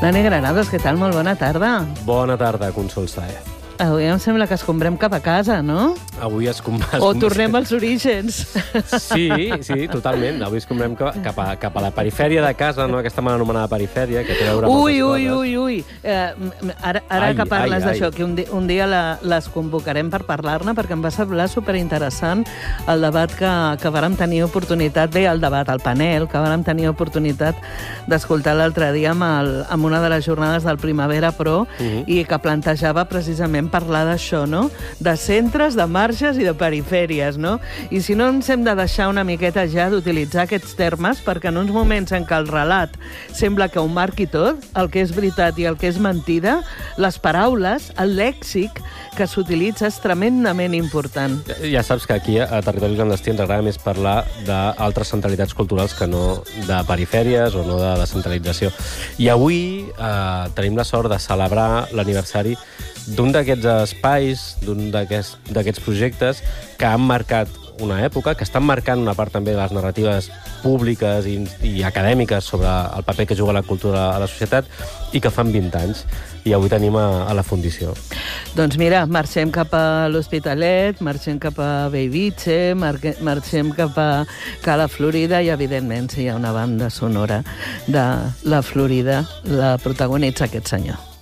Dani Granados, què tal? Molt bona tarda. Bona tarda, Consol Saez. Avui em sembla que escombrem cap a casa, no? Avui O tornem als orígens. Sí, totalment. Avui escombrem cap a la perifèria de casa, no? Aquesta mal anomenada perifèria, que té a veure amb altres coses. Ui. Ara que parles d'això, que un dia les convocarem per parlar-ne, perquè em va semblar superinteressant el debat que vàrem tenir oportunitat, el panel, que vàrem tenir oportunitat d'escoltar l'altre dia amb una de les jornades del Primavera Pro, i que plantejava precisament parlar d'això, no? De centres, de marges i de perifèries, no? I si no ens hem de deixar una miqueta ja d'utilitzar aquests termes, perquè en uns moments en què el relat sembla que ho marqui tot, el que és veritat i el que és mentida, les paraules, el lèxic que s'utilitza és tremendament important. Ja saps que aquí a Territori Clandestí ens agrada més parlar d'altres centralitats culturals que no de perifèries o no de descentralització. I avui tenim la sort de celebrar l'aniversari d'un d'aquests espais, d'un d'aquests projectes que han marcat una època, que estan marcant una part també de les narratives públiques i acadèmiques sobre el paper que juga la cultura a la societat i que fan 20 anys. I avui tenim a la Fundició. Doncs mira, marxem cap a l'Hospitalet, marxem cap a Bellvitge, marxem cap a Cala Florida i, evidentment, si hi ha una banda sonora de la Florida, la protagonitza aquest senyor.